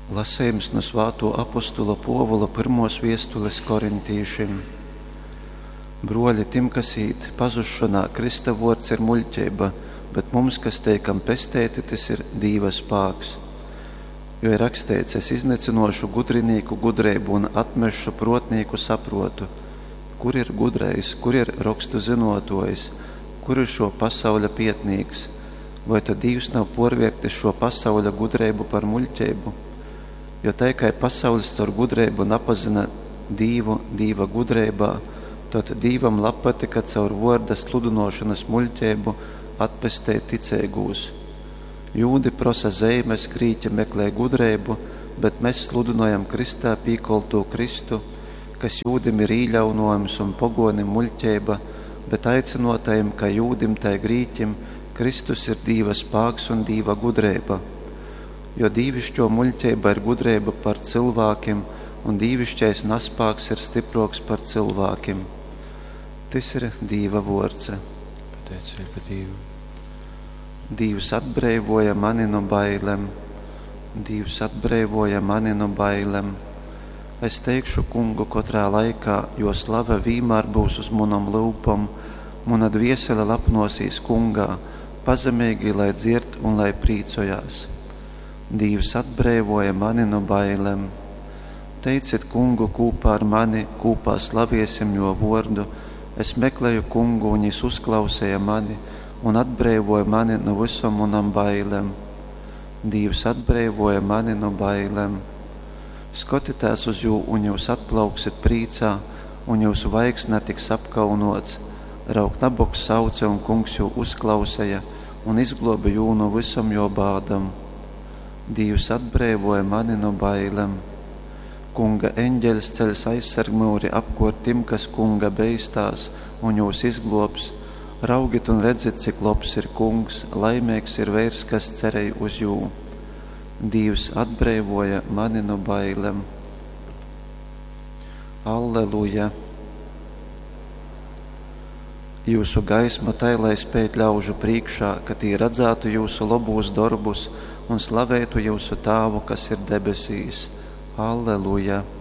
Lasījums no Svāto apostula Povula pirmos viestules korintīšiem. Broļi, tim, kas īt pazušanā, Krista vords ir muļķeiba, bet mums, kas teikam pestēti, tas ir Dīva spāks. Jo ir rakstīts, es iznecinošu gudrinīku gudreibu un atmešu protnīku saprotu. Kur ir gudrais, kur ir rakstu zinotojs, kur ir šo pasauļa pietnīgs? Vai tad Dievs nav porvērtis šo pasauļa gudreibu par muļķeibu? Jo taikai pasaulis caur gudreibu napazina Dīvu Dīva gudreibā, tad Dīvam lapatika caur vorda sludinošanas muļķeibu atpestē ticēgūs. Jūdi prosa zeimes, grīķi meklē gudreibu, bet mēs sludinojam Kristā pīkoltū Kristu, kas jūdim ir īļaunojums un pogonim muļķeiba, bet aicinotajam, ka jūdim tai grīķim, Kristus ir Dīva spāks un Dīva gudreiba. Jo dīvišķo muļķeiba ir gudreiba par cilvēkiem, un dīvišķais naspāks ir stiproks par cilvēkiem. Tas ir Dīva vords. Pateicība Dievam. Dievs atbrīvoja mani no bailēm. Dievs atbrīvoja mani no bailēm. Es teikšu kungu katrā laikā, jo slava vienmēr būs uz manam lūpam, mana dviesele lapnosīs kungā, pazemīgi, lai dzird un lai prīcojās. Dievs atbrīvoja mani no bailēm. Teiciet kungu kopā ar mani, kopā slaviesim jo vordu. Es meklēju kungu, un viņš uzklausīja mani un atbrīvoja mani no visam manam bailēm. Dievs atbrīvoja mani no bailēm. Skotitās uz jū, un jūs atplauksit prīcā, un jūsu vaigs netiks apkaunots. Rauk naboks sauce, un kungs jū uzklausīja un izgloba jū no visam jo bādam. Dievs atbrīvoja mani no bailēm. Kunga eņģelis ceļas aizsargmūri apkort tim, kas kunga beistās un jūs izglobs. Raugit un redzit, cik labs ir kungs, laimīgs ir veirs, kas cerēja uz jū. Dievs atbrīvoja mani no bailēm. Alleluja! Jūsu gaisma tai, lai spēt ļaužu priekšā, ka tī redzētu jūsu labos darbus un slavētu jūsu Tāvu, kas ir debesīs. Alleluja!